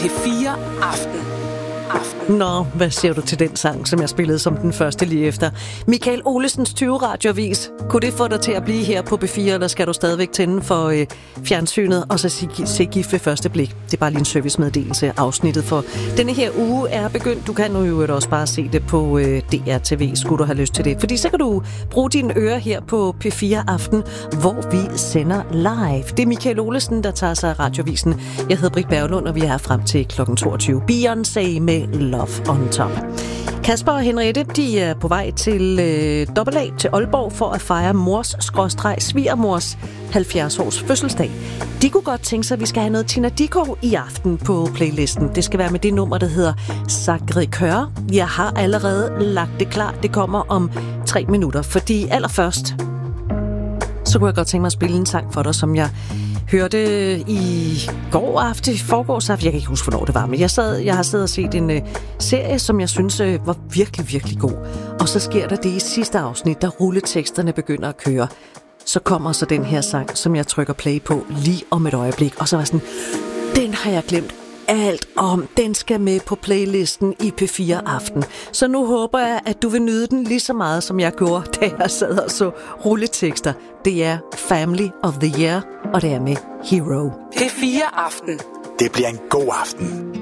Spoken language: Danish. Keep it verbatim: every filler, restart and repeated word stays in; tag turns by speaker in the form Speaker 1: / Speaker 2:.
Speaker 1: P fire Aften. Aften.
Speaker 2: Nå, hvad siger du til den sang, som jeg spillede som den første lige efter? Michael Olesens tyve radioavis. Kunne det få dig til at blive her på B fire, eller skal du stadigvæk tænde for øh, fjernsynet og så se, se gift ved første blik? Det er bare lige en servicemeddelelse. Afsnittet for denne her uge er begyndt. Du kan jo også bare se det på øh, D R T V, skulle du have lyst til det. Fordi så kan du bruge dine ører her på P fire Aften, hvor vi sender live. Det er Michael Olesen, der tager sig af radioavisen. Jeg hedder Britt Berglund, og vi er frem til klokken toogtyve. Beyoncé med Love on Top. Kasper og Henriette, de er på vej til øh, dobbelt A til Aalborg for at fejre mors-svigermors halvfjerds års fødselsdag. De kunne godt tænke sig, at vi skal have noget Tina Dickow i aften på playlisten. Det skal være med det nummer, der hedder Sacré-Cœur. Jeg har allerede lagt det klar. Det kommer om tre minutter, fordi allerførst så kunne jeg godt tænke mig at spille en sang for dig, som jeg hørte i går aften, i forgårs aften. Jeg kan ikke huske, hvornår det var, men jeg, sad, jeg har siddet og set en uh, serie, som jeg synes uh, var virkelig, virkelig god. Og så sker der det i sidste afsnit, da rulleteksterne begynder at køre. Så kommer så den her sang, som jeg trykker play på lige om et øjeblik. Og så var sådan, den har jeg glemt alt om. Den skal med på playlisten i P fire Aften. Så nu håber jeg, at du vil nyde den lige så meget, som jeg gjorde, da jeg sad og så rulletekster. Det er Family of the Year, og det er med Hero.
Speaker 1: P fire Aften.
Speaker 3: Det bliver en god aften.